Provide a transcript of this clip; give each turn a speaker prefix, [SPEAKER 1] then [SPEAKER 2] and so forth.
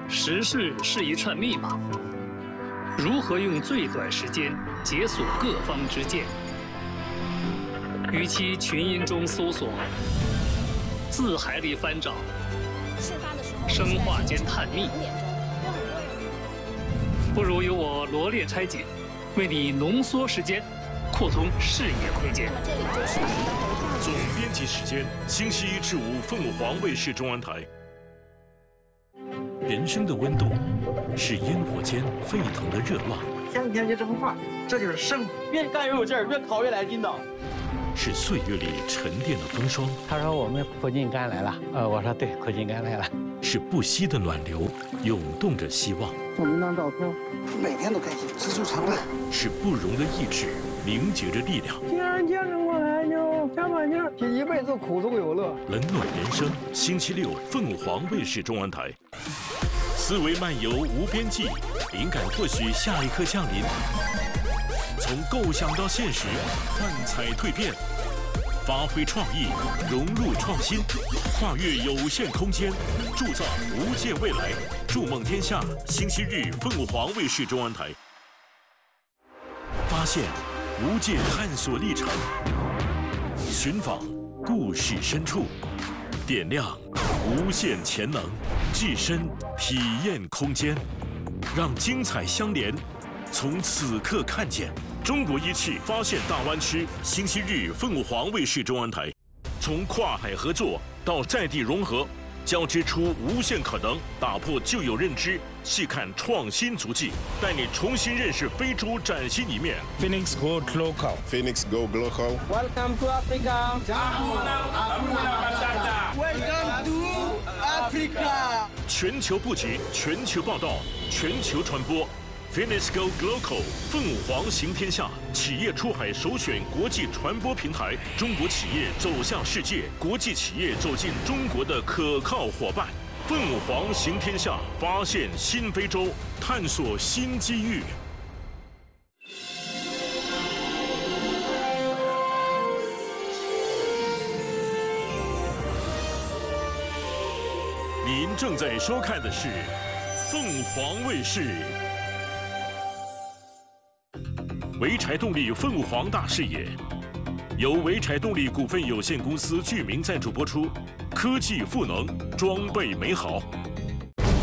[SPEAKER 1] 时事是一串密码，如何用最短时间解锁各方之见？与其群音中搜索，字海里翻找，生化间探秘，不如由我罗列拆解，为你浓缩时间，扩通视野空间。
[SPEAKER 2] 总编辑时间：星期一至五，凤凰卫视中文台。人生的温度是烟火间沸腾的热浪，
[SPEAKER 3] 天天就这么画，这就是生活。
[SPEAKER 4] 越干越有劲儿，越考越来劲道。
[SPEAKER 2] 是岁月里沉淀的风霜。
[SPEAKER 5] 他说我们苦尽甘来了，我说对，苦尽甘来了。
[SPEAKER 2] 是不息的暖流，涌动着希望。
[SPEAKER 3] 照那张照片，每天都开心，知足常乐。
[SPEAKER 2] 是不容的意志，凝结着力量。
[SPEAKER 6] 既然见证过来就加把劲儿，一辈子苦中有乐。
[SPEAKER 2] 冷暖人生，星期六凤凰卫视中文台。思维漫游无边际，灵感或许下一刻降临。从构想到现实，幻彩蜕变，发挥创意，融入创新，跨越有限空间，铸造无界未来。筑梦天下，星期日凤凰卫视中文台。发现无界探索历程，寻访故事深处，点亮无限潜能，置身体验空间，让精彩相连。从此刻看见中国仪器发现大湾区，星期日凤凰卫视中文台。从跨海合作到在地融合，交织出无限可能，打破旧有认知，细看创新足迹，带你重新认识非洲崭新一面。
[SPEAKER 7] Phoenix Go Global.
[SPEAKER 8] Phoenix Go Global.
[SPEAKER 4] Welcome to Africa.
[SPEAKER 3] Welcome to Africa.
[SPEAKER 2] 全球布局，全球报道，全球传播。Phoenix Go Global 凤凰行天下，企业出海首选国际传播平台，中国企业走向世界，国际企业走进中国的可靠伙伴。凤凰行天下，发现新非洲，探索新机遇。您正在收看的是凤凰卫视。潍柴动力凤凰大视野，由潍柴动力股份有限公司居民赞助播出。科技赋能，装备美好。